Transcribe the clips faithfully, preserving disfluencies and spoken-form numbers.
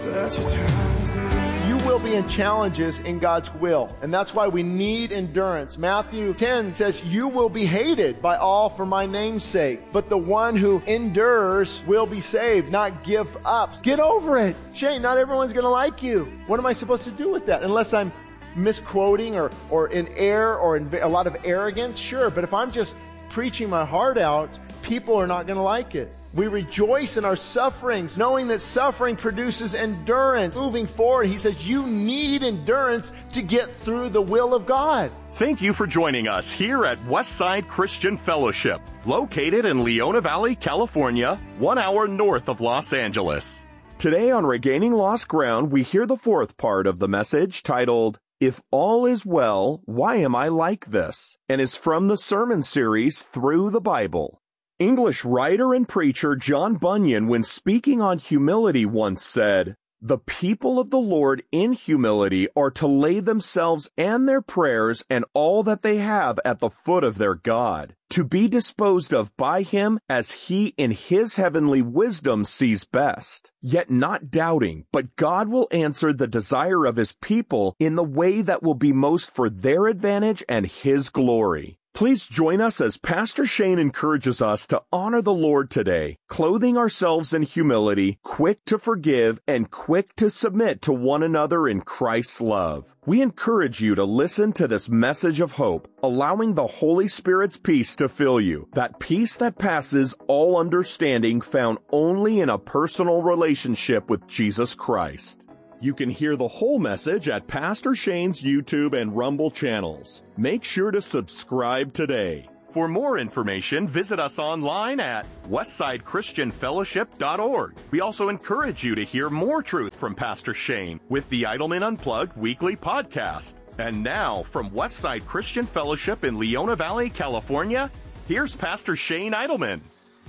Such a time as this. You will be in challenges in God's will, and that's why we need endurance. Matthew ten says, you will be hated by all for my name's sake, but the one who endures will be saved, not give up. Get over it. Shane, not everyone's going to like you. What am I supposed to do with that? Unless I'm misquoting or, or in error or in a lot of arrogance, sure. But if I'm just preaching my heart out, people are not going to like it. We rejoice in our sufferings, knowing that suffering produces endurance. Moving forward, he says you need endurance to get through the will of God. Thank you for joining us here at Westside Christian Fellowship, located in Leona Valley, California, one hour north of Los Angeles. Today on Regaining Lost Ground, we hear the fourth part of the message titled, If All Is Well, Why Am I Like This? And is from the sermon series Through the Bible. English writer and preacher John Bunyan, when speaking on humility, once said, the people of the Lord in humility are to lay themselves and their prayers and all that they have at the foot of their God, to be disposed of by him as he in his heavenly wisdom sees best, yet not doubting, but God will answer the desire of his people in the way that will be most for their advantage and his glory. Please join us as Pastor Shane encourages us to honor the Lord today, clothing ourselves in humility, quick to forgive, and quick to submit to one another in Christ's love. We encourage you to listen to this message of hope, allowing the Holy Spirit's peace to fill you, that peace that passes all understanding found only in a personal relationship with Jesus Christ. You can hear the whole message at Pastor Shane's YouTube and Rumble channels. Make sure to subscribe today. For more information, visit us online at westside christian fellowship dot org. We also encourage you to hear more truth from Pastor Shane with the Idleman Unplugged weekly podcast. And now, from Westside Christian Fellowship in Leona Valley, California, here's Pastor Shane Idleman.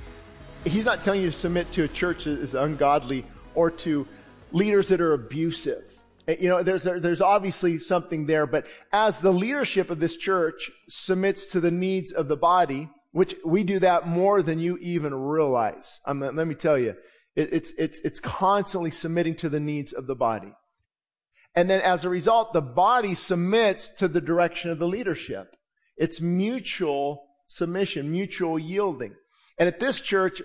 He's not telling you to submit to a church that is ungodly or to leaders that are abusive. You know, there's there's obviously something there, but as the leadership of this church submits to the needs of the body, which we do that more than you even realize. I mean, let me tell you, it, it's it's it's constantly submitting to the needs of the body, and then as a result, the body submits to the direction of the leadership. It's mutual submission, mutual yielding, and at this church,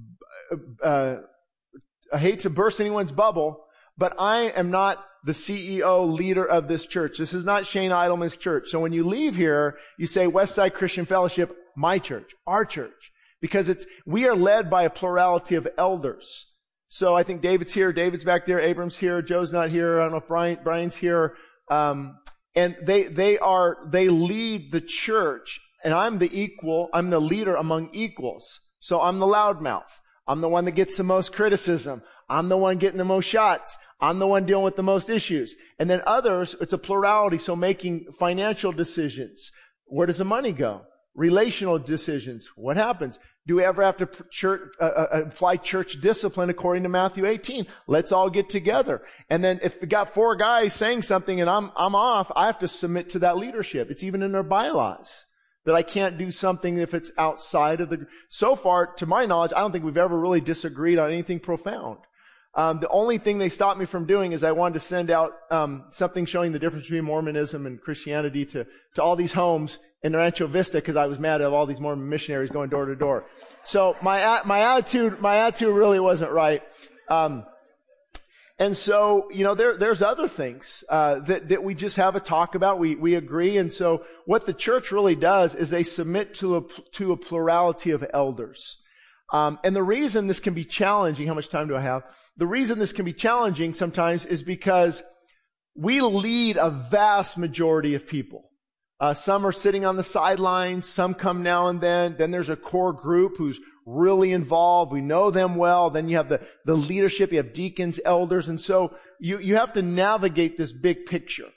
uh, I hate to burst anyone's bubble, but I am not the C E O leader of this church. This is not Shane Idleman's church. So when you leave here, you say Westside Christian Fellowship, my church, our church, because it's, we are led by a plurality of elders. So I think David's here, David's back there, Abram's here, Joe's not here, I don't know if Brian, Brian's here. Um, and they, they are, they lead the church, and I'm the equal, I'm the leader among equals. So I'm the loudmouth. I'm the one that gets the most criticism. I'm the one getting the most shots. I'm the one dealing with the most issues. And then others, it's a plurality, so making financial decisions. Where does the money go? Relational decisions. What happens? Do we ever have to church, uh, apply church discipline according to Matthew eighteen? Let's all get together. And then if we got four guys saying something and I'm, I'm off, I have to submit to that leadership. It's even in their bylaws that I can't do something if it's outside of the, so far, to my knowledge, I don't think we've ever really disagreed on anything profound. Um, the only thing they stopped me from doing is I wanted to send out um, something showing the difference between Mormonism and Christianity to, to all these homes in Rancho Vista because I was mad at all these Mormon missionaries going door to door. So my my attitude my attitude really wasn't right. Um, and so, you know, there there's other things uh, that that we just have a talk about. We we agree. And so what the church really does is they submit to a to a plurality of elders. Um, and the reason this can be challenging, how much time do I have? The reason this can be challenging sometimes is because we lead a vast majority of people. Uh, some are sitting on the sidelines. Some come now and then. Then there's a core group who's really involved. We know them well. Then you have the, the leadership. You have deacons, elders. And so you, you have to navigate this big picture.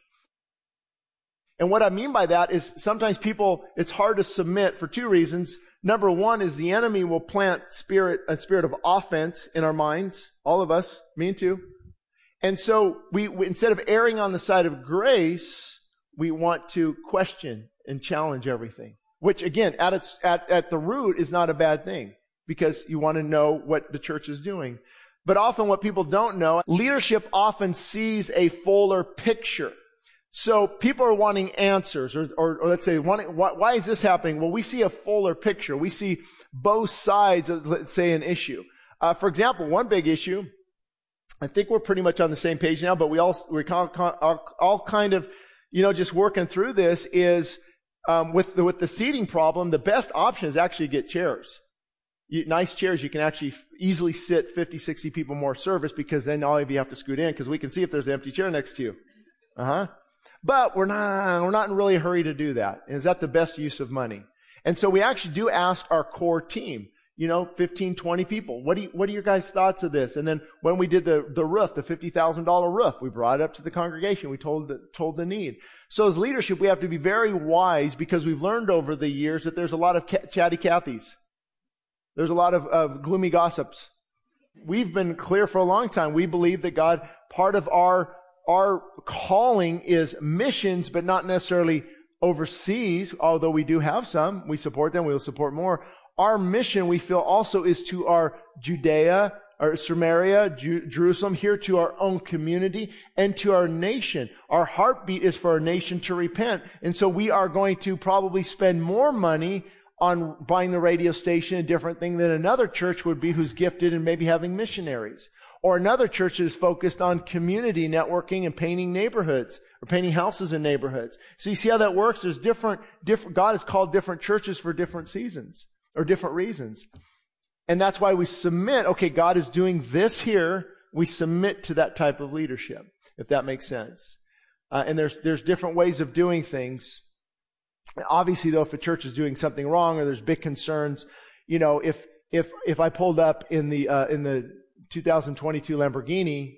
And what I mean by that is sometimes people, it's hard to submit for two reasons. Number one is the enemy will plant spirit, a spirit of offense in our minds. All of us, me too. And so we, we, instead of erring on the side of grace, we want to question and challenge everything. Which again, at its, at, at the root is not a bad thing because you want to know what the church is doing. But often what people don't know, leadership often sees a fuller picture. So people are wanting answers, or, or, or let's say, wanting, why, why is this happening? Well, we see a fuller picture. We see both sides of, let's say, an issue. Uh, for example, one big issue, I think we're pretty much on the same page now, but we all, we're all, all kind of, you know, just working through this is, um, with the, with the seating problem, the best option is actually get chairs. You, nice chairs, you can actually f- easily sit fifty, sixty people more service, because then all of you have to scoot in because we can see if there's an empty chair next to you. Uh-huh. But we're not, we're not in really a hurry to do that. Is that the best use of money? And so we actually do ask our core team, you know, fifteen, twenty people, what do you, what are your guys' thoughts of this? And then when we did the, the roof, the fifty thousand dollars roof, we brought it up to the congregation. We told the, told the need. So as leadership, we have to be very wise, because we've learned over the years that there's a lot of ca- chatty Cathys. There's a lot of, of gloomy gossips. We've been clear for a long time. We believe that God, part of our, our calling is missions, but not necessarily overseas, although we do have some. We support them. We'll support more. Our mission, we feel, also is to our Judea, or Samaria, Ju- Jerusalem, here to our own community and to our nation. Our heartbeat is for our nation to repent. And so we are going to probably spend more money on buying the radio station, a different thing, than another church would be who's gifted in maybe having missionaries. Or another church that is focused on community networking and painting neighborhoods, or painting houses in neighborhoods. So you see how that works? There's different, different, God has called different churches for different seasons, or different reasons. And that's why we submit, okay, God is doing this here. We submit to that type of leadership, if that makes sense. Uh, and there's, there's different ways of doing things. Obviously, though, if a church is doing something wrong or there's big concerns, you know, if if if I pulled up in the uh, in the two thousand twenty-two Lamborghini,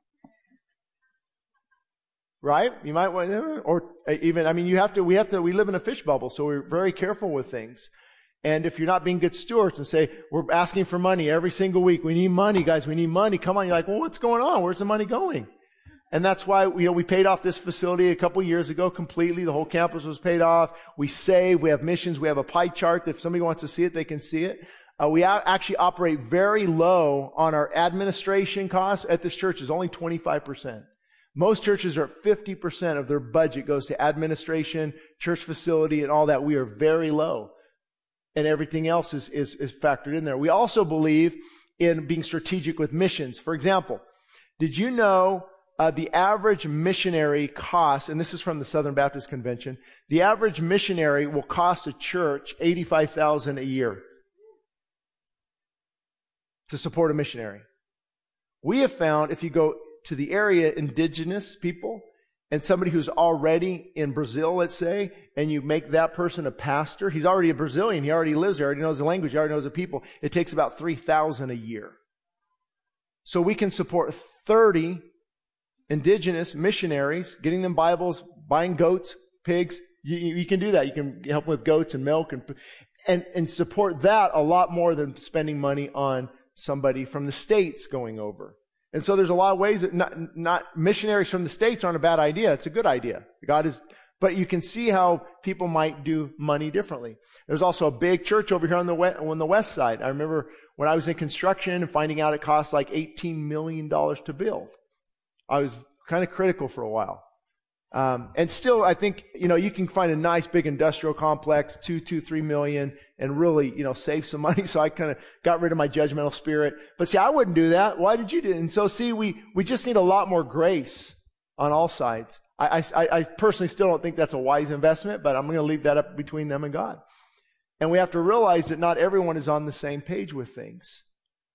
right? You might want, or even, I mean, you have to. We have to. We live in a fish bubble, so we're very careful with things. And if you're not being good stewards and say, we're asking for money every single week, we need money, guys, we need money. Come on, you're like, well, what's going on? Where's the money going? And that's why, you know, we paid off this facility a couple years ago completely. The whole campus was paid off. We save. We have missions. We have a pie chart. If somebody wants to see it, they can see it. Uh, we a- actually operate very low on our administration costs at this church. Is only twenty-five percent. Most churches are fifty percent of their budget goes to administration, church facility, and all that. We are very low. And everything else is, is, is factored in there. We also believe in being strategic with missions. For example, did you know Uh, the average missionary cost, and this is from the Southern Baptist Convention, the average missionary will cost a church eighty-five thousand dollars a year to support a missionary. We have found if you go to the area, indigenous people, and somebody who's already in Brazil, let's say, and you make that person a pastor, he's already a Brazilian, he already lives there, already knows the language, he already knows the people, it takes about three thousand dollars a year. So we can support thirty indigenous missionaries, getting them Bibles, buying goats, pigs. You, you can do that. You can help with goats and milk and, and, and support that a lot more than spending money on somebody from the States going over. And so there's a lot of ways that not, not missionaries from the States aren't a bad idea. It's a good idea. God is, but you can see how people might do money differently. There's also a big church over here on the west, on the west side. I remember when I was in construction and finding out it costs like eighteen million dollars to build. I was kind of critical for a while. Um, and still, I think, you know, you can find a nice big industrial complex, two, two, three million, and really, you know, save some money. So I kind of got rid of my judgmental spirit. But see, I wouldn't do that. Why did you do it? And so see, we, we just need a lot more grace on all sides. I, I, I personally still don't think that's a wise investment, but I'm going to leave that up between them and God. And we have to realize that not everyone is on the same page with things.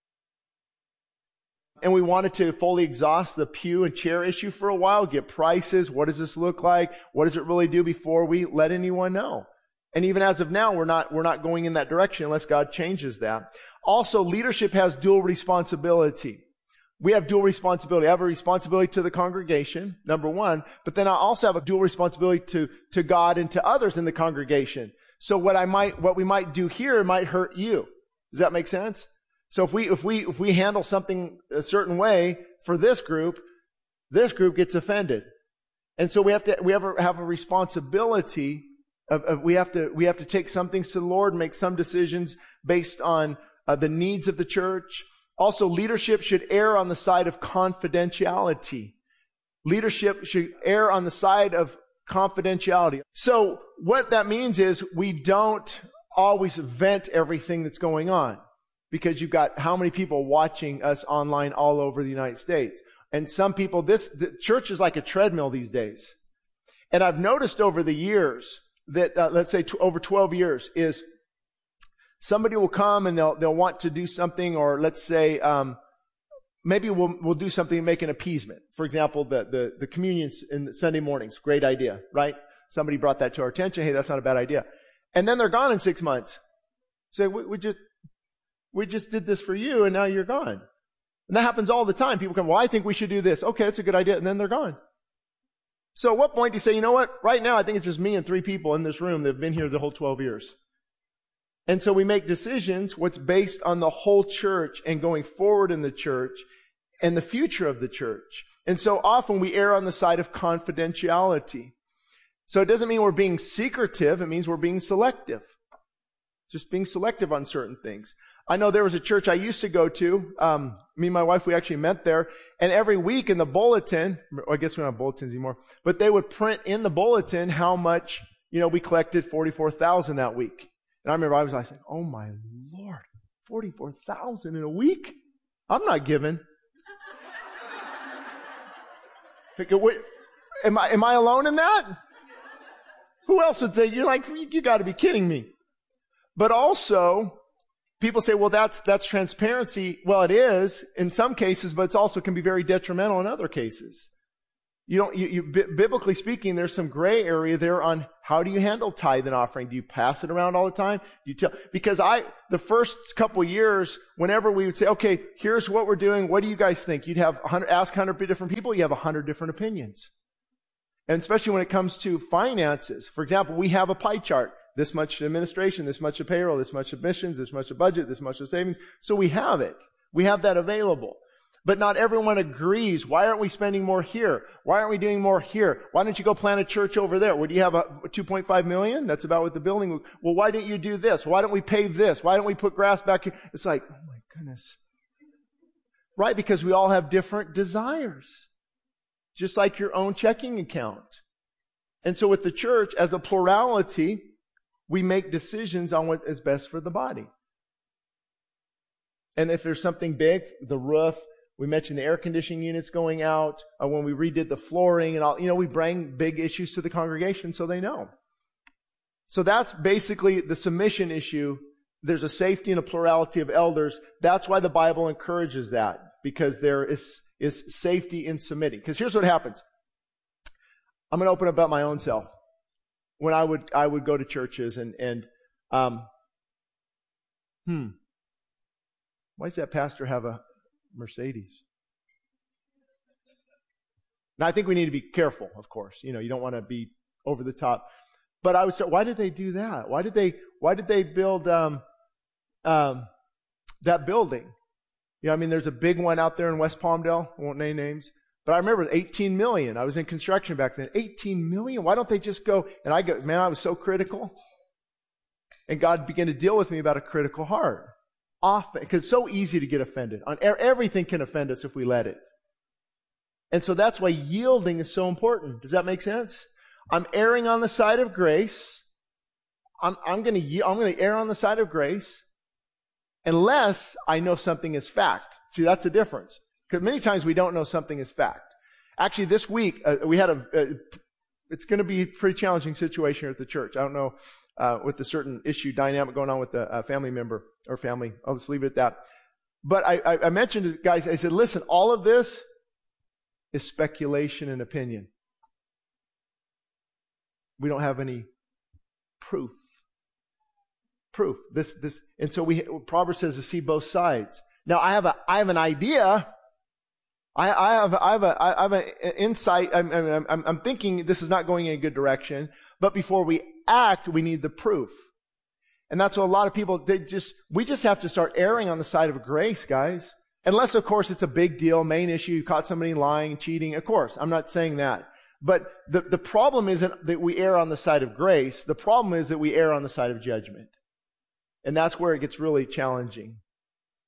And we wanted to fully exhaust the pew and chair issue for a while, get prices. What does this look like? What does it really do before we let anyone know? And even as of now, we're not, we're not going in that direction unless God changes that. Also, leadership has dual responsibility. We have dual responsibility. I have a responsibility to the congregation, number one, but then I also have a dual responsibility to, to God and to others in the congregation. So what I might, what we might do here might hurt you. Does that make sense? So if we, if we, if we handle something a certain way for this group, this group gets offended. And so we have to, we have a, have a responsibility of, of, we have to, we have to take some things to the Lord and make some decisions based on uh, the needs of the church, Also, leadership should err on the side of confidentiality. Leadership should err on the side of confidentiality. So what that means is we don't always vent everything that's going on, because you've got how many people watching us online all over the United States. And some people, this, the church is like a treadmill these days. And I've noticed over the years that, uh, let's say t- over twelve years, is somebody will come and they'll, they'll want to do something, or let's say, um, maybe we'll, we'll do something and make an appeasement. For example, the, the, the communions in the Sunday mornings. Great idea, right? Somebody brought that to our attention. Hey, that's not a bad idea. And then they're gone in six months. Say, we, we just, we just did this for you and now you're gone. And that happens all the time. People come, well, I think we should do this. Okay, that's a good idea. And then they're gone. So at what point do you say, you know what? Right now, I think it's just me and three people in this room that have been here the whole twelve years. And so we make decisions what's based on the whole church and going forward in the church and the future of the church. And so often we err on the side of confidentiality. So it doesn't mean we're being secretive. It means we're being selective. Just being selective on certain things. I know there was a church I used to go to. Um, me and my wife, we actually met there. And every week in the bulletin, I guess we don't have bulletins anymore, but they would print in the bulletin how much, you know, we collected forty-four thousand that week. And I remember I was like, oh my Lord, forty-four thousand in a week? I'm not giving. Am I, am I alone in that? Who else would think? You're like, you, you got to be kidding me. But also, people say, well, that's, that's transparency. Well, it is in some cases, but it also can be very detrimental in other cases. You don't, you, you, biblically speaking, there's some gray area there on how do you handle tithe and offering? Do you pass it around all the time? Do you tell, because I, the first couple of years, whenever we would say, okay, here's what we're doing. What do you guys think? You'd have one hundred, ask one hundred different people. You have one hundred different opinions. And especially when it comes to finances. For example, we have a pie chart. This much administration, this much of payroll, this much of missions, this much of budget, this much of savings. So we have it. We have that available. But not everyone agrees. Why aren't we spending more here? Why aren't we doing more here? Why don't you go plant a church over there? Would you have a two point five million? That's about what the building would. Well, why didn't you do this? Why don't we pave this? Why don't we put grass back here? It's like, oh my goodness. Right? Because we all have different desires. Just like your own checking account. And so with the church, as a plurality, we make decisions on what is best for the body. And if there's something big, the roof, we mentioned the air conditioning units going out, or when we redid the flooring and all, you know, we bring big issues to the congregation so they know. So that's basically the submission issue. There's a safety and a plurality of elders. That's why the Bible encourages that, because there is, is safety in submitting. Because here's what happens. I'm going to open up about my own self. When I would, I would go to churches and, and, um, hmm, why does that pastor have a Mercedes? Now, I think we need to be careful, of course. You know, you don't want to be over the top. But I would say, why did they do that? Why did they, why did they build, um, um, that building? You know, I mean, there's a big one out there in West Palmdale. I won't name names. But I remember eighteen million. I was in construction back then. eighteen million? Why don't they just go? And I go, man, I was so critical. And God began to deal with me about a critical heart. Often, because it's so easy to get offended. On everything can offend us if we let it. And so that's why yielding is so important. Does that make sense? I'm erring on the side of grace. I'm, I'm going to I'm going to err on the side of grace unless I know something is fact. See, that's the difference. Because many times we don't know something is fact. Actually, this week, uh, we had a, uh, it's going to be a pretty challenging situation here at the church. I don't know, uh, with a certain issue dynamic going on with a, a family member or family. I'll just leave it at that. But I, I, I mentioned to the guys, I said, listen, all of this is speculation and opinion. We don't have any proof. Proof. This, this, and so we, Proverbs says to see both sides. Now, I have a, I have an idea. I, I have, I have a, I have an insight. I'm, I'm, I'm thinking this is not going in a good direction. But before we act, we need the proof. And that's what a lot of people, they just, we just have to start erring on the side of grace, guys. Unless, of course, it's a big deal, main issue, you caught somebody lying, cheating. Of course, I'm not saying that. But the, the problem isn't that we err on the side of grace. The problem is that we err on the side of judgment. And that's where it gets really challenging.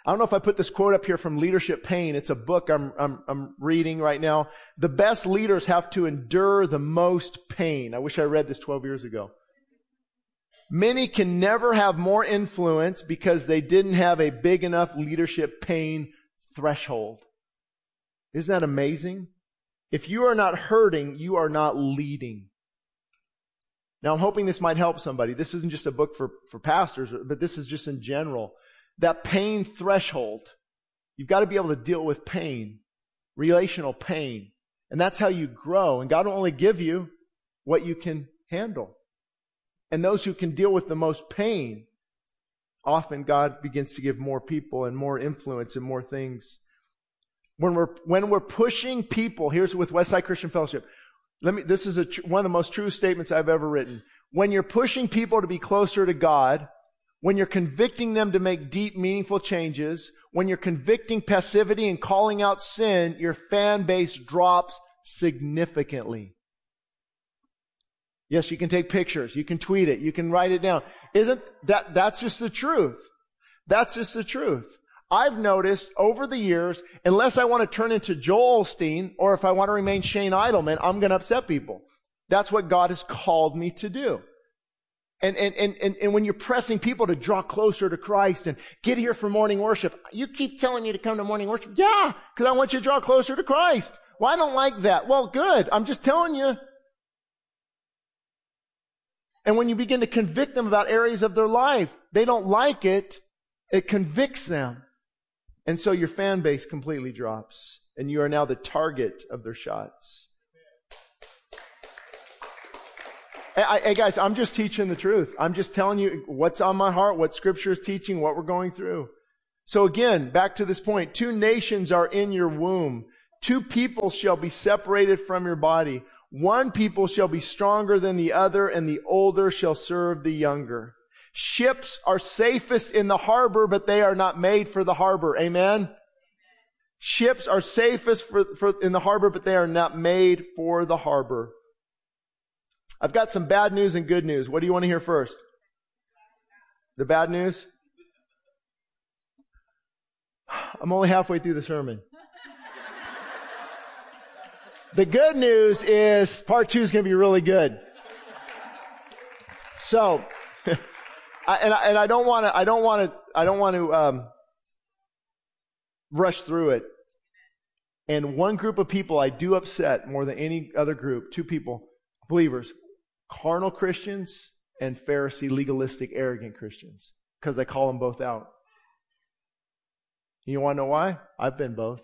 I don't know if I put this quote up here from Leadership Pain. It's a book I'm, I'm, I'm reading right now. The best leaders have to endure the most pain. I wish I read this twelve years ago. Many can never have more influence because they didn't have a big enough leadership pain threshold. Isn't that amazing? If you are not hurting, you are not leading. Now, I'm hoping this might help somebody. This isn't just a book for, for pastors, but this is just in general. That pain threshold. You've got to be able to deal with pain, relational pain. And that's how you grow. And God will only give you what you can handle. And those who can deal with the most pain, often God begins to give more people and more influence and more things. When we're, when we're pushing people, here's with Westside Christian Fellowship. Let me, this is a, one of the most true statements I've ever written. When you're pushing people to be closer to God, when you're convicting them to make deep, meaningful changes, when you're convicting passivity and calling out sin, your fan base drops significantly. Yes, you can take pictures. You can tweet it. You can write it down. Isn't that, that's just the truth. That's just the truth. I've noticed over the years, unless I want to turn into Joel Osteen, or if I want to remain Shane Idleman, I'm going to upset people. That's what God has called me to do. And, and, and, and, and when you're pressing people to draw closer to Christ and get here for morning worship, you keep telling you to come to morning worship. Yeah, because I want you to draw closer to Christ. Well, I don't like that. Well, good. I'm just telling you. And when you begin to convict them about areas of their life, they don't like it. It convicts them. And so your fan base completely drops. And you are now the target of their shots. Hey, hey guys, I'm just teaching the truth. I'm just telling you what's on my heart, what Scripture is teaching, what we're going through. So again, back to this point. Two nations are in your womb. Two people shall be separated from your body. One people shall be stronger than the other, and the older shall serve the younger. Ships are safest in the harbor, but they are not made for the harbor. Amen? Ships are safest for, for, in the harbor, but they are not made for the harbor. I've got some bad news and good news. What do you want to hear first? The bad news? I'm only halfway through the sermon. The good news is part two is going to be really good. So, I, and, I, and I don't want to, I don't want to, I don't want to um, rush through it. And one group of people I do upset more than any other group, two people, believers, carnal Christians and Pharisee, legalistic, arrogant Christians, because I call them both out. You want to know why? I've been both.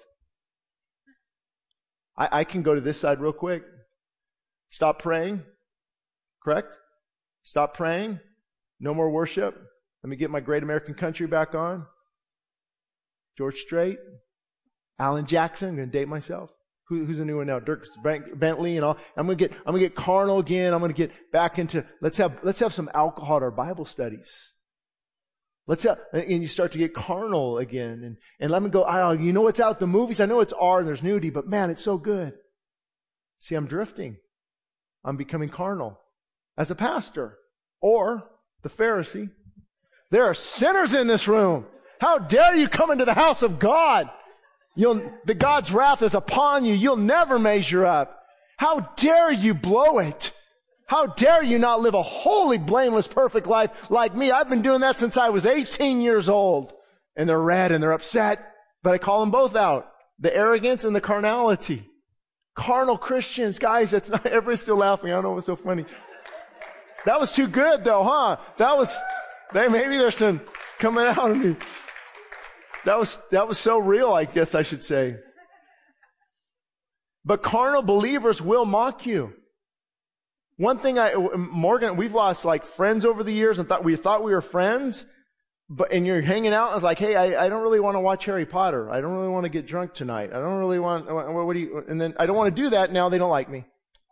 I, I can go to this side real quick. Stop praying. Correct? Stop praying. No more worship. Let me get my Great American Country back on. George Strait. Alan Jackson. I'm going to date myself. Who, who's the new one now? Dirk Bentley and all. I'm going to get, I'm going to get carnal again. I'm going to get back into, let's have, let's have some alcohol at our Bible studies. Let's have, and you start to get carnal again. And, and let me go, oh, you know what's out the movies? I know it's R and there's nudity, but man, it's so good. See, I'm drifting. I'm becoming carnal as a pastor or the Pharisee. There are sinners in this room. How dare you come into the house of God? You'll, the God's wrath is upon you. You'll never measure up. How dare you blow it? How dare you not live a holy, blameless, perfect life like me? I've been doing that since I was eighteen years old. And they're red and they're upset. But I call them both out. The arrogance and the carnality. Carnal Christians. Guys, that's not, everybody's still laughing. I don't know what's so funny. That was too good though, huh? That was, they, maybe there's some coming out of me. That was, that was so real, I guess I should say. But carnal believers will mock you. One thing I, Morgan, we've lost like friends over the years and thought we thought we were friends, but, and you're hanging out and it's like, hey, I, I don't really want to watch Harry Potter. I don't really want to get drunk tonight. I don't really want, what do you, and then I don't want to do that. Now they don't like me.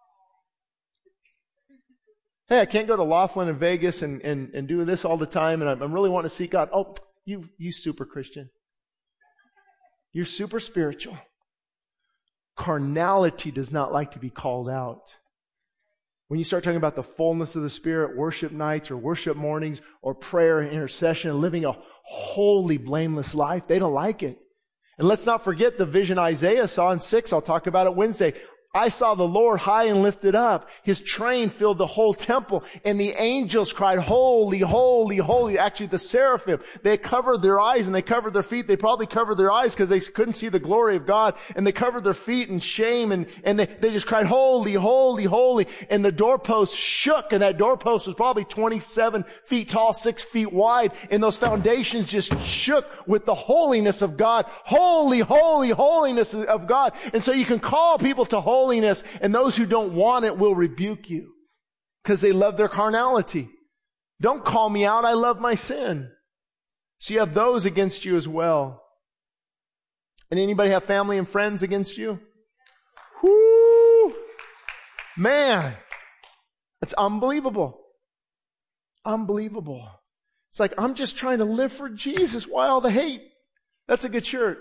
Hey, I can't go to Laughlin in Vegas and, and, and do this all the time. And I'm, I'm really wanting to seek God. Oh, you, you super Christian. You're super spiritual. Carnality does not like to be called out. When you start talking about the fullness of the Spirit, worship nights or worship mornings or prayer and intercession and living a holy, blameless life, they don't like it. And let's not forget the vision Isaiah saw in six. I'll talk about it Wednesday. I saw the Lord high and lifted up. His train filled the whole temple, and the angels cried, holy, holy, holy. Actually, the seraphim, they covered their eyes and they covered their feet. They probably covered their eyes because they couldn't see the glory of God, and they covered their feet in shame, and, and they, they just cried, holy, holy, holy. And the doorpost shook, and that doorpost was probably twenty-seven feet tall, six feet wide, and those foundations just shook with the holiness of God. Holy, holy, holiness of God. And so you can call people to holiness. Holiness, and those who don't want it will rebuke you because they love their carnality. Don't call me out. I love my sin. So you have those against you as well. And anybody have family and friends against you? Whoo! Man, it's unbelievable. Unbelievable. It's like, I'm just trying to live for Jesus. Why all the hate? That's a good shirt.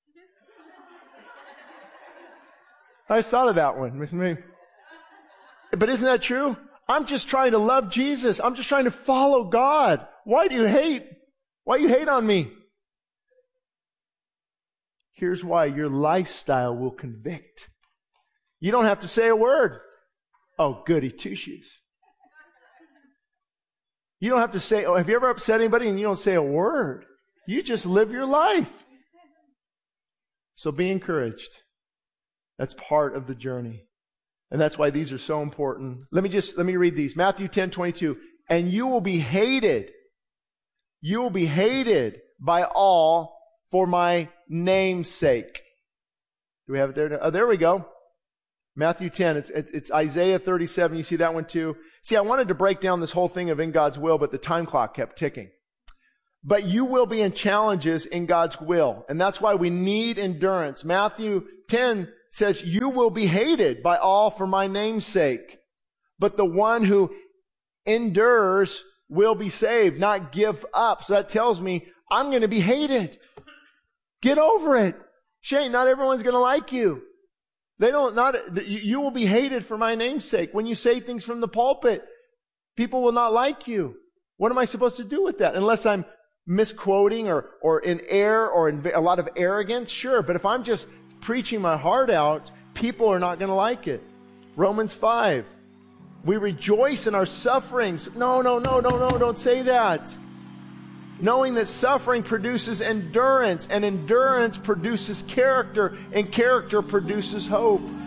I just thought of that one with me. But isn't that true? I'm just trying to love Jesus. I'm just trying to follow God. Why do you hate? Why do you hate on me? Here's why. Your lifestyle will convict. You don't have to say a word. Oh, goody two shoes. You don't have to say, oh, have you ever upset anybody and you don't say a word? You just live your life. So be encouraged. That's part of the journey. And that's why these are so important. Let me just, let me read these. Matthew ten twenty-two. And you will be hated. You will be hated by all for my name's sake. Do we have it there? Oh, there we go. Matthew ten. It's, it's, it's Isaiah thirty-seven. You see that one too? See, I wanted to break down this whole thing of in God's will, but the time clock kept ticking. But you will be in challenges in God's will. And that's why we need endurance. Matthew ten says, you will be hated by all for my name's sake. But the one who endures will be saved, not give up. So that tells me I'm going to be hated. Get over it. Shane, not everyone's going to like you. They don't, not, you will be hated for my name's sake. When you say things from the pulpit, people will not like you. What am I supposed to do with that? Unless I'm misquoting or, or in error or in a lot of arrogance, sure. But if I'm just preaching my heart out, people are not going to like it. Romans five. We rejoice in our sufferings. No, no, no, no, no, don't say that. Knowing that suffering produces endurance, and endurance produces character, and character produces hope.